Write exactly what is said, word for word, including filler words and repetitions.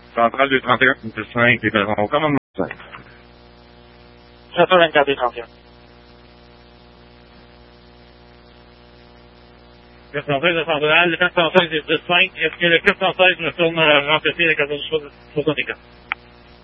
Centrale deux trente et un, deux cinq, libération, commandement cinq. Centrale vingt-quatre deux trente et un. quatre cent seize de centrale, le quatre cent seize et deux cinq, est-ce que le quatre cent seize me tourne à remplacer la quatorze soixante et quatre?